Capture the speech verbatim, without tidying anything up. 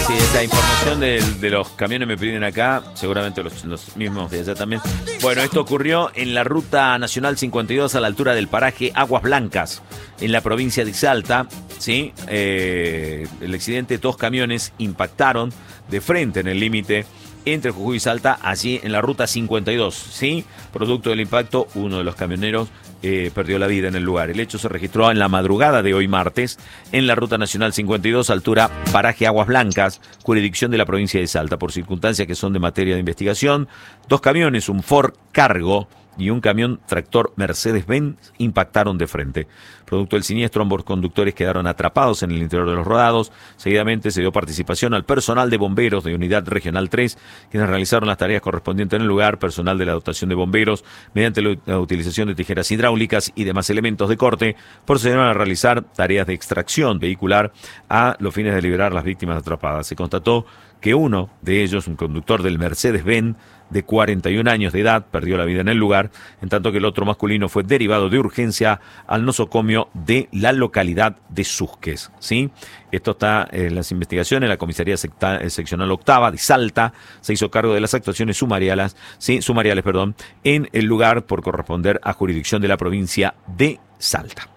Sí, esta información de, de los camiones me piden acá, seguramente los, los mismos de allá también. Bueno, esto ocurrió en la Ruta Nacional cincuenta y dos a la altura del paraje Aguas Blancas, en la provincia de Salta, ¿sí? Eh, el accidente, dos camiones impactaron de frente en el límite entre Jujuy y Salta, allí en la Ruta cincuenta y dos, ¿sí? Producto del impacto, uno de los camioneros eh, perdió la vida en el lugar. El hecho se registró en la madrugada de hoy martes, en la Ruta Nacional cincuenta y dos, altura paraje Aguas Blancas, jurisdicción de la provincia de Salta. Por circunstancias que son de materia de investigación, dos camiones, un Ford Cargo y un camión tractor Mercedes-Benz impactaron de frente. Producto del siniestro, ambos conductores quedaron atrapados en el interior de los rodados. Seguidamente se dio participación al personal de bomberos de Unidad Regional tres, quienes realizaron las tareas correspondientes en el lugar, personal de la dotación de bomberos, mediante la utilización de tijeras hidráulicas y demás elementos de corte, procedieron a realizar tareas de extracción vehicular a los fines de liberar las víctimas atrapadas. Se constató que uno de ellos, un conductor del Mercedes-Benz, de cuarenta y un años de edad, perdió la vida en el lugar, en tanto que el otro masculino fue derivado de urgencia al nosocomio de la localidad de Susques, ¿sí? Esto está en las investigaciones. La comisaría secta, seccional octava de Salta se hizo cargo de las actuaciones sumariales, ¿sí? sumariales, perdón, en el lugar por corresponder a jurisdicción de la provincia de Salta.